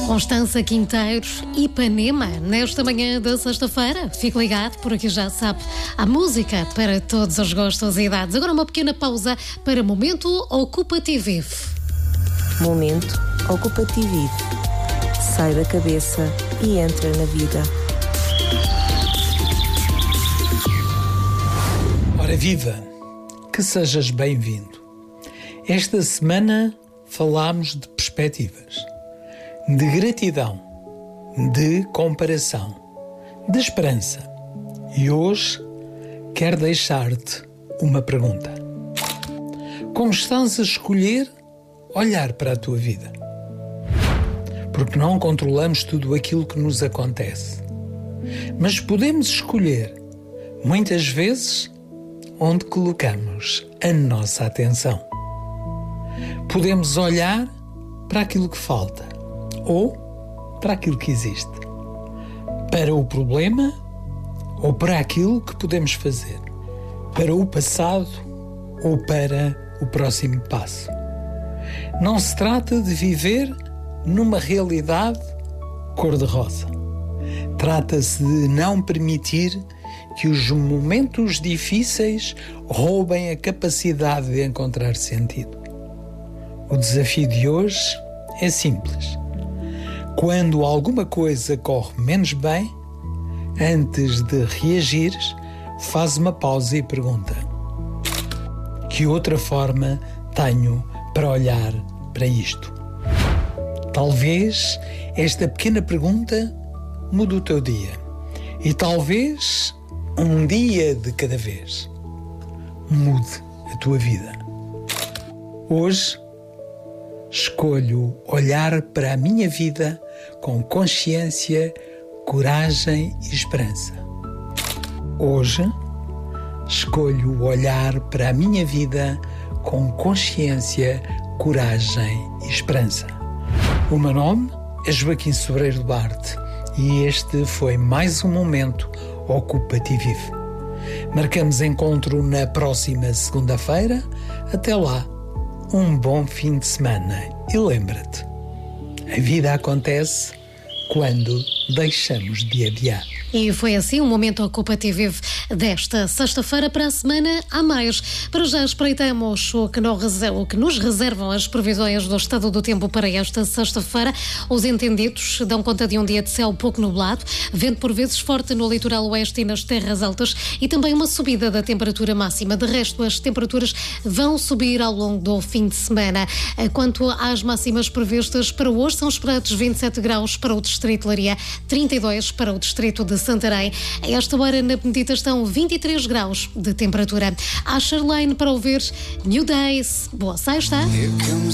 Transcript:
Constança Quinteiros, Ipanema, nesta manhã da sexta-feira. Fique ligado, por aqui já sabe, a música para todos os gostos e idades. Agora uma pequena pausa para Momento Ocupativo. Momento Ocupativo. Sai da cabeça e entra na vida. Ora viva, que sejas bem-vindo. Esta semana falámos de perspectivas, de gratidão, de comparação, de esperança. E hoje quero deixar-te uma pergunta. Como estás a escolher olhar para a tua vida? Porque não controlamos tudo aquilo que nos acontece. Mas podemos escolher, muitas vezes, onde colocamos a nossa atenção. Podemos olhar para aquilo que falta ou para aquilo que existe, para o problema ou para aquilo que podemos fazer, para o passado ou para o próximo passo. Não se trata de viver numa realidade cor-de-rosa. Trata-se de não permitir que os momentos difíceis roubem a capacidade de encontrar sentido. O desafio de hoje é simples. Quando alguma coisa corre menos bem, antes de reagires, faz uma pausa e pergunta: que outra forma tenho para olhar para isto? Talvez esta pequena pergunta mude o teu dia. E talvez um dia de cada vez mude a tua vida. Hoje escolho olhar para a minha vida com consciência, coragem e esperança. Hoje escolho olhar para a minha vida com consciência, coragem e esperança. O meu nome é Joaquim Sobreiro Duarte e este foi mais um Momento Ocupativo. Marcamos encontro na próxima segunda-feira. Até lá, um bom fim de semana. E lembra-te, a vida acontece quando deixamos de adiar. E foi assim um Momento Ocupativo desta sexta-feira. Para a semana há mais. Para já espreitamos o que nos reservam as previsões do estado do tempo para esta sexta-feira. Os entendidos dão conta de um dia de céu pouco nublado, vento por vezes forte no litoral oeste e nas terras altas e também uma subida da temperatura máxima. De resto, as temperaturas vão subir ao longo do fim de semana. Quanto às máximas previstas para hoje, são esperados 27 graus para o distrito de Leiria, 32 para o distrito de Santarém. A esta hora na Benedita estão 23 graus de temperatura. A Charlene para ouvir New Days. Boa sexta!